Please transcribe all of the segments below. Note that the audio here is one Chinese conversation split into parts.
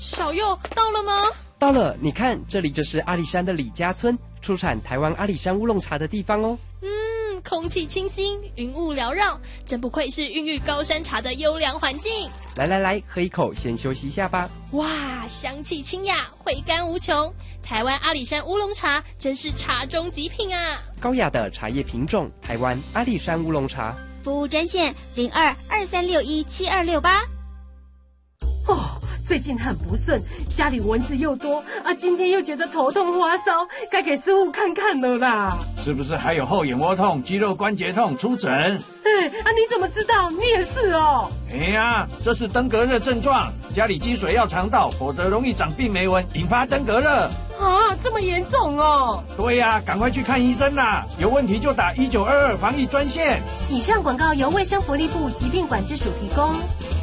小佑到了吗？ 到了，你看，这里就是阿里山的李家村，出产台湾阿里山乌龙茶的地方哦。 空气清新，云雾缭绕，真不愧是孕育高山茶的优良环境。 来，喝一口，先休息一下吧。 哇，香气清雅，回甘无穷。台湾阿里山乌龙茶真是茶中极品啊！ 高雅的茶叶品种，台湾阿里山乌龙茶。 服务专线0223617268。 最近很不顺，家里蚊子又多啊，今天又觉得头痛发烧，该给师傅看看了啦。 是不是还有后眼窝痛、肌肉关节痛？出诊。 你怎么知道？你也是哦。 这是登革热症状，家里积水要常倒，否则容易长病媒蚊，引发登革热。 这么严重哦？ 对呀，赶快去看医生啦！有问题就打1922防疫专线。 以上广告由卫生福利部疾病管制署提供。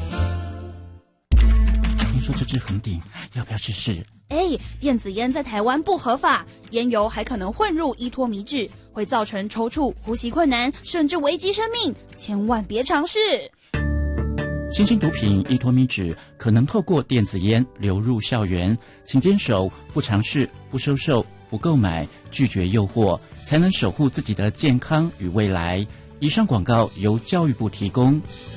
听说这支红顶，要不要试试？ 电子烟在台湾不合法，烟油还可能混入依托醚质，会造成抽搐、呼吸困难，甚至危及生命，千万别尝试。 新兴毒品依托醚质可能透过电子烟流入校园，请坚守不尝试、不收受、不购买、拒绝诱惑，才能守护自己的健康与未来。以上广告由教育部提供。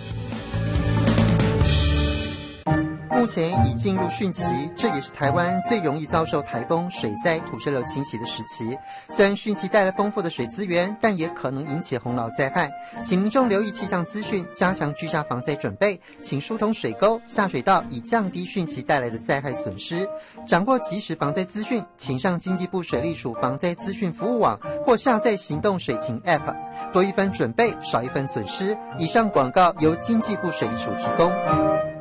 目前已进入汛期，这也是台湾最容易遭受台风、水灾、土石流侵袭的时期。虽然汛期带来丰富的水资源，但也可能引起洪涝灾害，请民众留意气象资讯，加强居家防灾准备，请疏通水沟、下水道，以降低汛期带来的灾害损失。掌握即时防灾资讯，请上经济部水利署防灾资讯服务网或下载行动水情 App， 多一分准备，少一分损失。以上广告由经济部水利署提供。